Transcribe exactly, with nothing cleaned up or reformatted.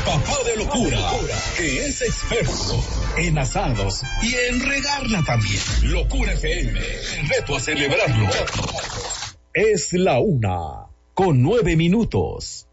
papá de locura, que es experto en asados y en regarla también. Locura F M, el reto a celebrarlo. Es la una, con nueve minutos.